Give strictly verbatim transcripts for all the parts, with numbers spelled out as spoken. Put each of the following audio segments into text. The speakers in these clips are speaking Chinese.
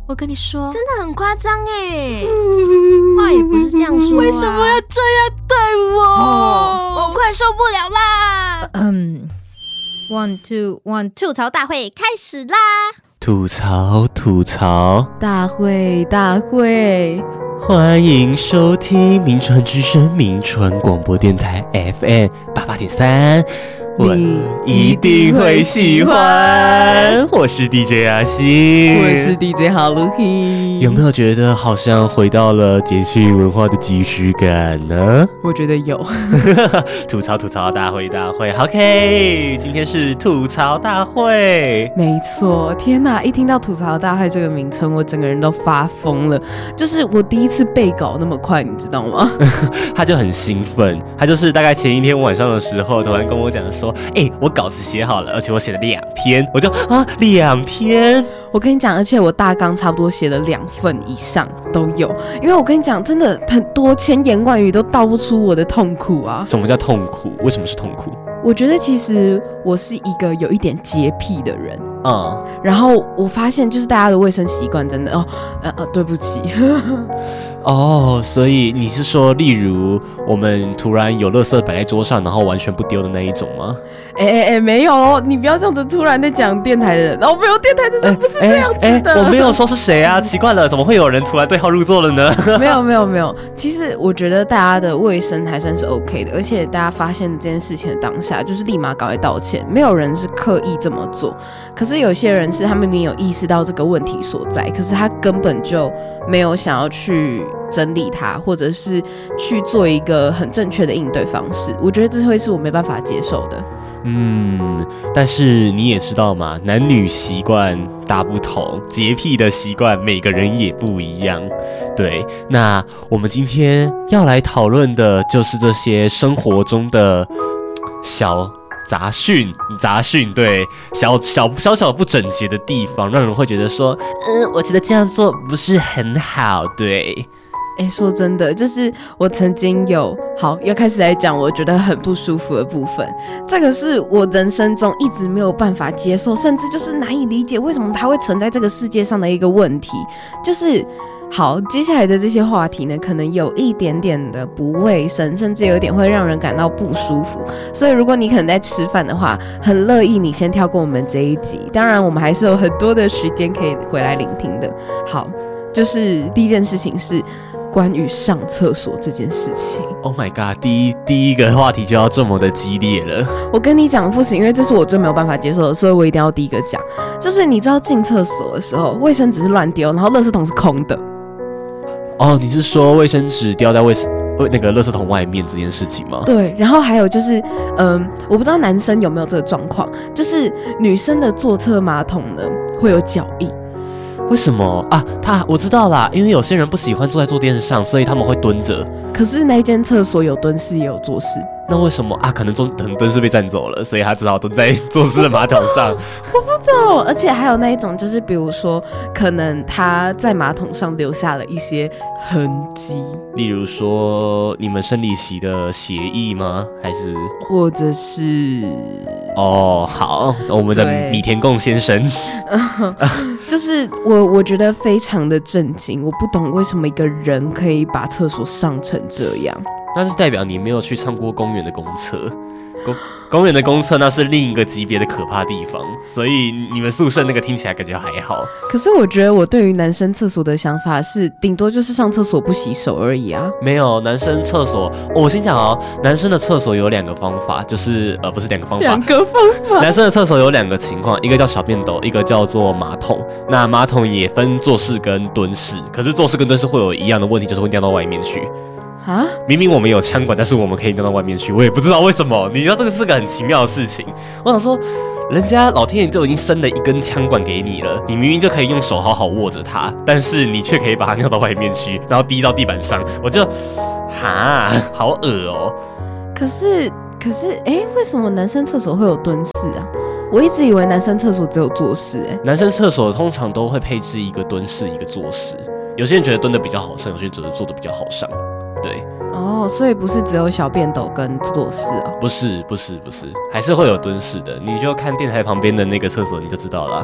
我跟你说， 真的很夸张哎，话也不是这样说、啊。 为什么要这样对我？ 哦、我快受不了啦！ 嗯 ，one two one， 吐槽大会开始啦！ 吐槽吐槽大会大会， 欢迎收听民传之声民传广播电台 F M 八八点三。我一定会喜欢。我是 D J 阿信， 我是 D J 哈鲁 K。 有没有觉得好像回到了节气文化的即时感呢？ 我觉得有。 吐槽吐槽大会大会 ，OK， 今天是吐槽大会。 没错，天哪！一听到吐槽大会这个名称，我整个人都发疯了。就是我第一次背稿那么快，你知道吗？ 他就很兴奋，他就是大概前一天晚上的时候，突然跟我讲说。说，哎、欸，我稿子写好了，而且我写了两篇，我就啊，两篇。 我跟你讲，而且我大纲差不多写了两份以上都有，因为我跟你讲，真的很多千言万语都道不出我的痛苦啊。 什么叫痛苦？为什么是痛苦？ 我觉得其实我是一个有一点洁癖的人。 嗯， 然后我发现就是大家的卫生习惯真的哦，呃呃，对不起。 哦，所以你是说，例如我们突然有垃圾摆在桌上，然后完全不丢的那一种吗？ 哎哎哎，没有哦，你不要这样子突然在讲电台的人，哦，没有，电台的人不是这样子的。 欸欸欸、我没有说是谁啊，奇怪了，怎么会有人突然对号入座了呢？ 没有没有没有，其实我觉得大家的卫生还算是 OK 的，而且大家发现这件事情的当下，就是立马赶快道歉，没有人是刻意这么做。可是有些人是他明明有意识到这个问题所在，可是他根本就没有想要去整理它，或者是去做一个很正确的应对方式。我觉得这会是我没办法接受的。 嗯，但是你也知道嘛，男女习惯大不同，洁癖的习惯每个人也不一样。对，那我们今天要来讨论的就是这些生活中的小杂讯，杂讯，对，小小小小不整洁的地方，让人会觉得说，嗯，我觉得这样做不是很好，对。 哎，说真的，就是我曾经有好要开始来讲，我觉得很不舒服的部分。这个是我人生中一直没有办法接受，甚至就是难以理解为什么它会存在这个世界上的一个问题。就是好，接下来的这些话题呢，可能有一点点的不卫生，甚至有点会让人感到不舒服。所以，如果你可能在吃饭的话，很乐意你先跳过我们这一集。当然，我们还是有很多的时间可以回来聆听的。好，就是第一件事情是。关于上厕所这件事情 ，Oh my god！ 第一第一个话题就要这么的激烈了。 我跟你讲不行，因为这是我最没有办法接受的，所以我一定要第一个讲。就是你知道进厕所的时候，卫生纸是乱丢，然后垃圾桶是空的。 哦，你是说卫生纸掉在卫那个垃圾桶外面这件事情吗？ 对，然后还有就是，嗯，我不知道男生有没有这个状况，就是女生的坐厕马桶呢会有脚印。 为什么啊？他我知道啦，因为有些人不喜欢坐在坐垫上，所以他们会蹲着。 可是那一间厕所有蹲式也有坐式， 那为什么啊？可能坐蹲式被占走了，所以他只好蹲在坐式的马桶上。 我不知道，而且还有那一种，就是比如说，可能他在马桶上留下了一些痕迹， 例如说你们生理期的血液吗？还是或者是哦，好，我们的米田共先生。 就是我，我觉得非常的震惊，我不懂为什么一个人可以把厕所上成这样。 那是代表你没有去上过公园的公厕，公公园的公厕那是另一个级别的可怕地方，所以你们宿舍那个听起来感觉还好。 可是我觉得我对于男生厕所的想法是，顶多就是上厕所不洗手而已啊。 没有，男生厕所，哦、我先讲哦，男生的厕所有两个方法，就是呃不是两个方法， 两个方法。 男生的厕所有两个情况，一个叫小便斗，一个叫做马桶。那马桶也分坐式跟蹲式，可是坐式跟蹲式会有一样的问题，就是会尿到外面去。 啊！ 明明我们有枪管，但是我们可以尿到外面去，我也不知道为什么。你知道这个是个很奇妙的事情。我想说，人家老天爷就已经伸了一根枪管给你了，你明明就可以用手好好握着它，但是你却可以把它尿到外面去，然后滴到地板上。我就，哈，好恶哦、喔。 可是，可是，哎、欸，为什么男生厕所会有蹲式啊？我一直以为男生厕所只有坐式、欸，哎， 男生厕所通常都会配置一个蹲式，一个坐式。有些人觉得蹲的比较好上，有些人觉得坐的比较好上。对， 哦，所以不是只有小便斗跟坐式哦？ 不是，不是，不是，还是会有蹲式的。你就看电台旁边的那个厕所，你就知道了。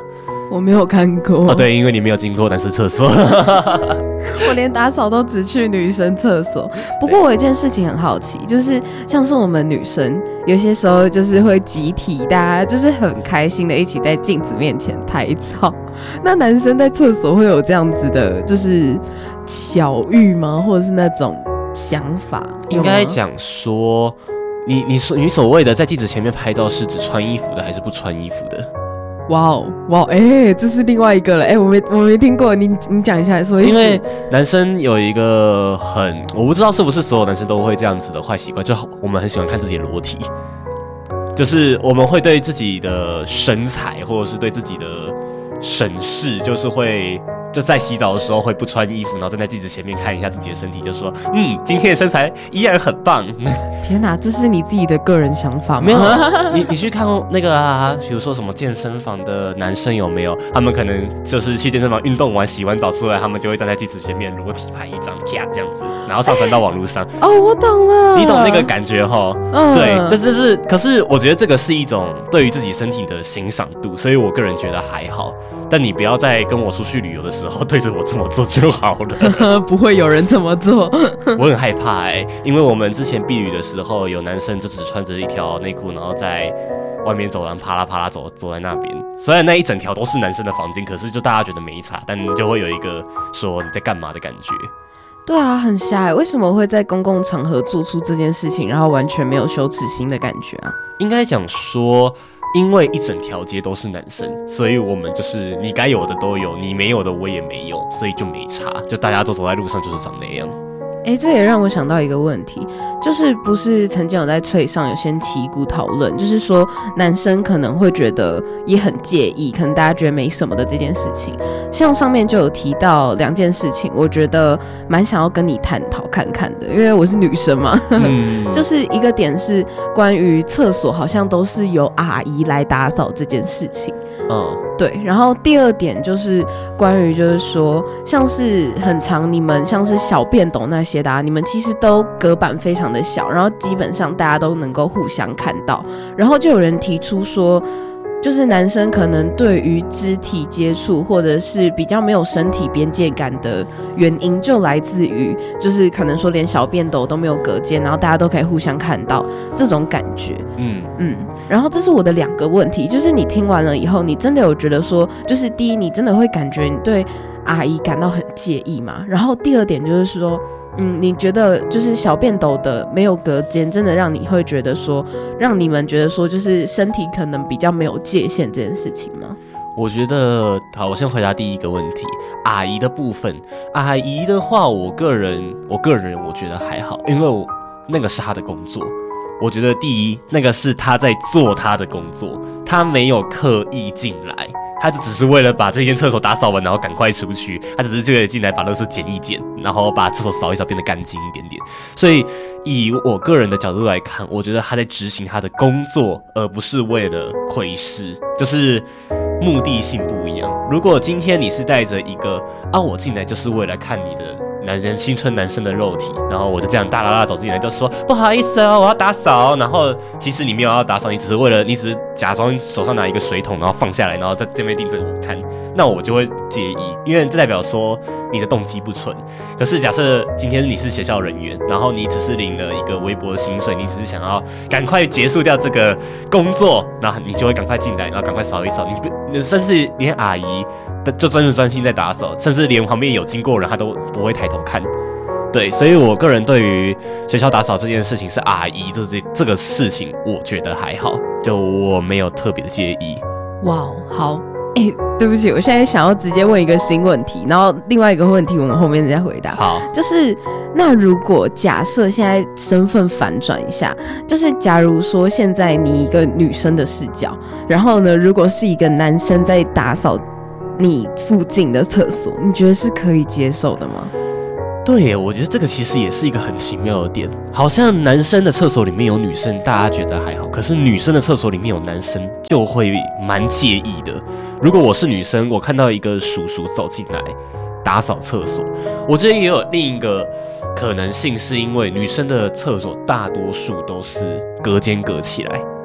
我没有看过哦，对，因为你没有经过男生厕所。 我连打扫都只去女生厕所。不过我有一件事情很好奇，就是像是我们女生有些时候就是会集体，大家就是很开心的一起在镜子面前拍照。那男生在厕所会有这样子的，就是巧遇吗？或者是那种想法？ 应该讲说，你你所你所谓的在镜子前面拍照，是指穿衣服的还是不穿衣服的？ 哇哦哇哦，哎、欸，这是另外一个了，哎、欸，我没我没听过，你你讲一下，所以因为男生有一个很，我不知道是不是所有男生都会这样子的坏习惯，就我们很喜欢看自己的裸体，就是我们会对自己的身材或者是对自己的审视，就是会。就在洗澡的时候会不穿衣服，然后站在镜子前面看一下自己的身体，就说：“嗯，今天的身材依然很棒。” 天哪，这是你自己的个人想法吗？ 没有，你你去看那个啊，比如说什么健身房的男生有没有？他们可能就是去健身房运动完、洗完澡出来，他们就会站在镜子前面裸体拍一张，啪这样子，然后上传到网络上。 哦，我懂了， 你懂那个感觉齁？嗯，对，这这是，可是我觉得这个是一种对于自己身体的欣赏度，所以我个人觉得还好。但你不要在跟我出去旅游的时候对着我这么做就好了。 不会有人这么做。 我很害怕哎、欸，因为我们之前避旅的时候，有男生就只穿着一条内裤，然后在外面走廊啪啦啪啦走走在那边。虽然那一整条都是男生的房间，可是就大家觉得没差，但就会有一个说你在干嘛的感觉。 对啊，很瞎欸，为什么会在公共场合做出这件事情，然后完全没有羞耻心的感觉啊？ 应该讲说。因为一整条街都是男生，所以我们就是你该有的都有，你没有的我也没有，所以就没差，就大家都走在路上就是长那样。 哎，这也让我想到一个问题，就是不是曾经有在脆上有先提一股讨论，就是说男生可能会觉得也很介意，可能大家觉得没什么的这件事情。像上面就有提到两件事情，我觉得蛮想要跟你探讨看看的，因为我是女生嘛。嗯、就是一个点是关于厕所好像都是由阿姨来打扫这件事情。嗯，对。然后第二点就是关于就是说，像是很常你们像是小便斗那些。啊、你们其实都隔板非常的小，然后基本上大家都能够互相看到，然后就有人提出说，就是男生可能对于肢体接触或者是比较没有身体边界感的原因，就来自于就是可能说连小便斗都没有隔间，然后大家都可以互相看到这种感觉。嗯嗯，然后这是我的两个问题，就是你听完了以后，你真的有觉得说，就是第一，你真的会感觉你对阿姨感到很介意吗？然后第二点就是说。嗯，你觉得就是小便斗的没有隔间，真的让你会觉得说，让你们觉得说，就是身体可能比较没有界限这件事情吗？ 我觉得，好，我先回答第一个问题，阿姨的部分。阿姨的话，我个人，我个人我觉得还好，因为我那个是她的工作。我觉得第一，那个是她在做她的工作，她没有刻意进来。他就只是为了把这间厕所打扫完，然后赶快出去。他只是为了进来把垃圾捡一捡，然后把厕所扫一扫，变得干净一点点。所以以我个人的角度来看，我觉得他在执行他的工作，而不是为了窥视，就是目的性不一样。如果今天你是带着一个啊，我进来就是为了看你的男人青春男生的肉体，然后我就这样大啦啦走进来，就说不好意思哦，我要打扫。然后其实你没有要打扫，你只是为了，你只是假装手上拿一个水桶，然后放下来，然后在这边盯着我看，那我就会介意，因为这代表说你的动机不纯。可是假设今天你是学校人员，然后你只是领了一个微薄的薪水，你只是想要赶快结束掉这个工作，然后你就会赶快进来，然后赶快扫一扫。你你甚至连阿姨就专注专心在打扫，甚至连旁边有经过人，他都不会抬头看。对，所以我个人对于学校打扫这件事情是阿姨这这这个事情，我觉得还好，就我没有特别的介意。 哇，好，哎、欸，对不起，我现在想要直接问一个新问题，然后另外一个问题我们后面再回答。 好， 就是那如果假设现在身份反转一下，就是假如说现在你一个女生的视角，然后呢，如果是一个男生在打扫你附近的厕所，你觉得是可以接受的吗？ 对耶，我觉得这个其实也是一个很奇妙的点，好像男生的厕所里面有女生，大家觉得还好，可是女生的厕所里面有男生，就会蛮介意的。如果我是女生，我看到一个叔叔走进来打扫厕所，我觉得也有另一个可能性，是因为女生的厕所大多数都是隔间隔起来，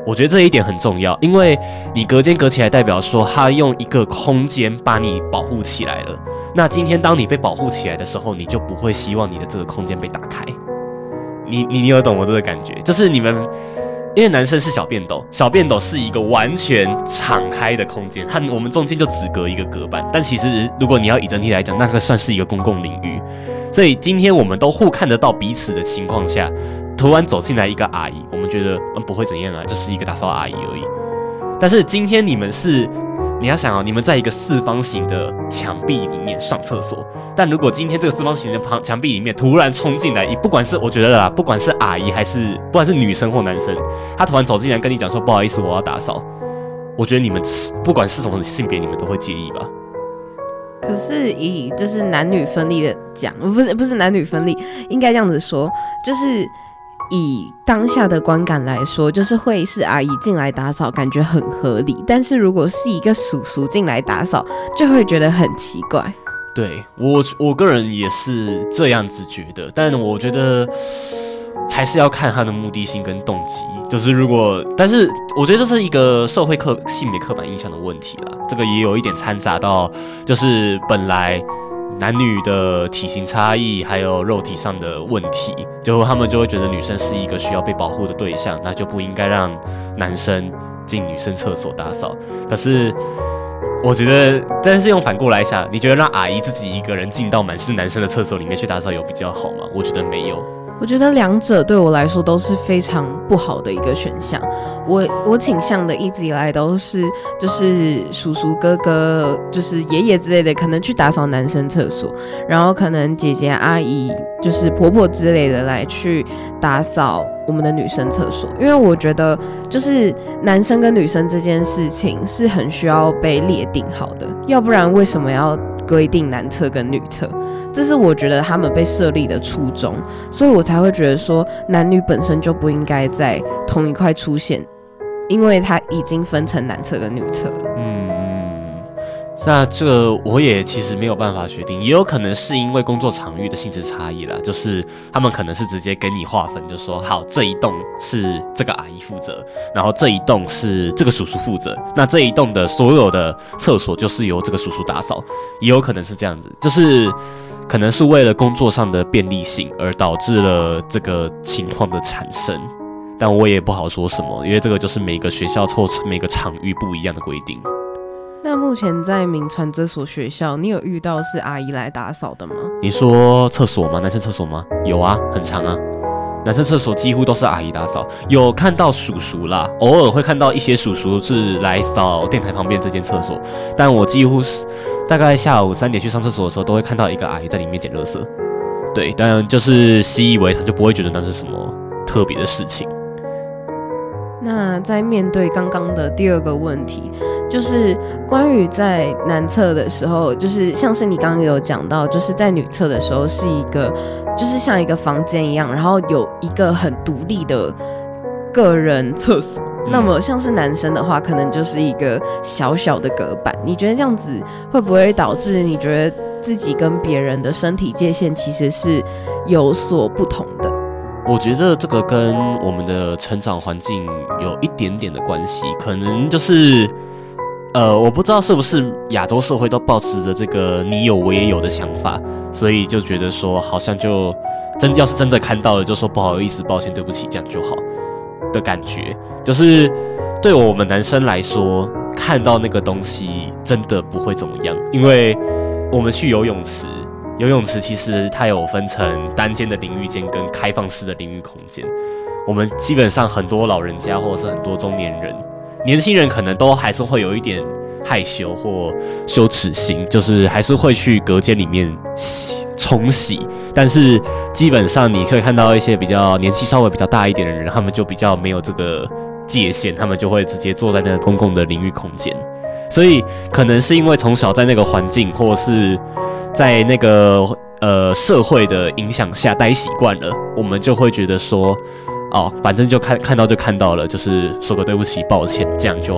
我觉得这一点很重要，因为你隔间隔起来，代表说他用一个空间把你保护起来了。那今天当你被保护起来的时候，你就不会希望你的这个空间被打开。你你你有懂我这个感觉？就是你们，因为男生是小便斗，小便斗是一个完全敞开的空间，和我们中间就只隔一个隔板。但其实如果你要以整体来讲，那个算是一个公共领域。所以今天我们都互看得到彼此的情况下，突然走进来一个阿姨，我们觉得嗯不会怎样啊，就是一个打扫阿姨而已。但是今天你们是，你要想哦，你们在一个四方形的墙壁里面上厕所，但如果今天这个四方形的墙壁里面突然冲进来一，不管是我觉得啦，不管是阿姨还是不管是女生或男生，他突然走进来跟你讲说不好意思，我要打扫，我觉得你们不管是什么性别，你们都会介意吧。 可是以就是男女分立的讲，不是不是男女分立，应该这样子说，就是以当下的观感来说，就是会是阿姨进来打扫，感觉很合理。但是如果是一个叔叔进来打扫，就会觉得很奇怪。 对，我我个人也是这样子觉得，但我觉得还是要看他的目的性跟动机。就是如果，但是我觉得这是一个社会刻性别刻板印象的问题啦。这个也有一点掺杂到，就是本来男女的体型差异，还有肉体上的问题，就他们就会觉得女生是一个需要被保护的对象，那就不应该让男生进女生厕所打扫。可是我觉得，但是用反过来想，你觉得让阿姨自己一个人进到满是男生的厕所里面去打扫有比较好吗？我觉得没有。 我觉得两者对我来说都是非常不好的一个选项。我我倾向的一直以来都是，就是叔叔哥哥，就是爷爷之类的，可能去打扫男生厕所，然后可能姐姐阿姨，就是婆婆之类的来去打扫我们的女生厕所。因为我觉得，就是男生跟女生这件事情是很需要被列定好的，要不然为什么要规定男厕跟女厕？这是我觉得他们被设立的初衷，所以我才会觉得说男女本身就不应该在同一块出现，因为它已经分成男厕跟女厕了。 嗯，那这个我也其实没有办法决定，也有可能是因为工作场域的性质差异啦，就是他们可能是直接给你划分，就说好这一栋是这个阿姨负责，然后这一栋是这个叔叔负责，那这一栋的所有的厕所就是由这个叔叔打扫，也有可能是这样子，就是可能是为了工作上的便利性而导致了这个情况的产生，但我也不好说什么，因为这个就是每个学校或每个场域不一样的规定。 那目前在铭传这所学校，你有遇到是阿姨来打扫的吗？ 你说厕所吗？男生厕所吗？有啊，很长啊。男生厕所几乎都是阿姨打扫，有看到叔叔啦，偶尔会看到一些叔叔是来扫电台旁边这间厕所，但我几乎是大概下午三点去上厕所的时候，都会看到一个阿姨在里面捡垃圾。对，但就是习以为常，就不会觉得那是什么特别的事情。 那在面对刚刚的第二个问题，就是关于在男厕的时候，就是像是你刚刚有讲到，就是在女厕的时候是一个，就是像一个房间一样，然后有一个很独立的个人厕所。嗯、那么像是男生的话，可能就是一个小小的隔板。你觉得这样子会不会导致你觉得自己跟别人的身体界限其实是有所不同的？ 我觉得这个跟我们的成长环境有一点点的关系，可能就是，呃，我不知道是不是亚洲社会都抱持着这个你有我也有的想法，所以就觉得说好像就真要是真的看到了，就说不好意思、抱歉、对不起，这样就好的感觉。就是对我们男生来说，看到那个东西真的不会怎么样，因为我们去游泳池。游泳池其实它有分成单间的淋浴间跟开放式的淋浴空间。我们基本上很多老人家或者是很多中年人、年轻人可能都还是会有一点害羞或羞耻心，就是还是会去隔间里面洗冲洗。但是基本上你可以看到一些比较年纪稍微比较大一点的人，他们就比较没有这个界限，他们就会直接坐在那个公共的淋浴空间。所以可能是因为从小在那个环境，或是在那个呃社会的影响下待习惯了，我们就会觉得说，哦，反正就看看到就看到了，就是说个对不起、抱歉，这样就